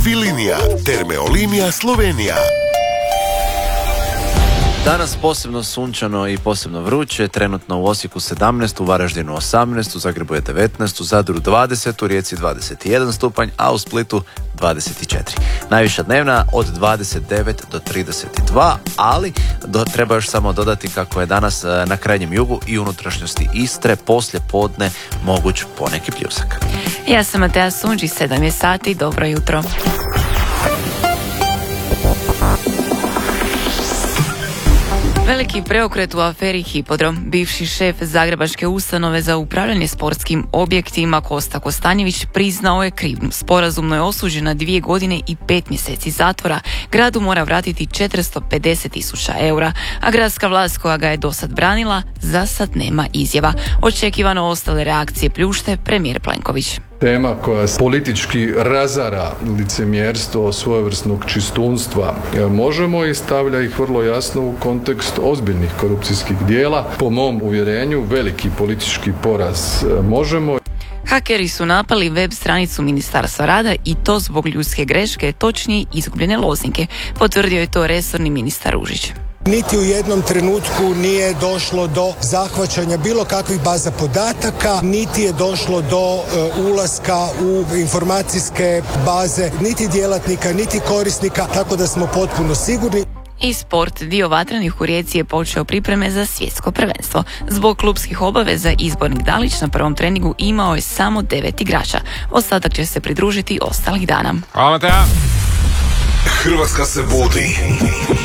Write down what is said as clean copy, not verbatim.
Vilinija, Termeolinija Slovenija. Danas posebno sunčano i posebno vruće, trenutno u Osijeku 17, u Varaždinu 18, u Zagrebu je 19, u Zadru 20, u Rijeci 21 stupanj, a u Splitu 24. Najviša dnevna od 29 do 32, ali treba još samo dodati kako je danas na krajnjem jugu i unutrašnjosti Istre poslije podne moguć poneki pljusak. Ja sam Matea Sunđi, 7 je sati, dobro jutro. Veliki preokret u aferi Hipodrom. Bivši šef Zagrebačke ustanove za upravljanje sportskim objektima Kosta Kostanjević priznao je krivnju. Sporazumno je osuđen na 2 godine i 5 mjeseci zatvora. Gradu mora vratiti 450.000 eura, a gradska vlast koja ga je dosad branila za sad nema izjava. Očekivano ostale reakcije pljušte premijer Plenković. Tema koja politički razara licemjerstvo svojevrsnog čistunstva Možemo i stavlja ih vrlo jasno u kontekst ozbiljnih korupcijskih dijela. Po mom uvjerenju veliki politički poraz Možemo. Hakeri su napali web stranicu Ministarstva rada i to zbog ljudske greške, točnije izgubljene lozinke. Potvrdio je to resorni ministar Ružić. Niti u jednom trenutku nije došlo do zahvaćanja bilo kakvih baza podataka, niti je došlo do ulaska u informacijske baze, niti djelatnika, niti korisnika, tako da smo potpuno sigurni. I sport, dio vatrenih u Rijeci je počeo pripreme za svjetsko prvenstvo. Zbog klupskih obaveza izbornik Dalić na prvom treningu imao je samo 9 igrača. Ostatak će se pridružiti ostalih dana. Hvala, Matea. Hrvatska se vodi.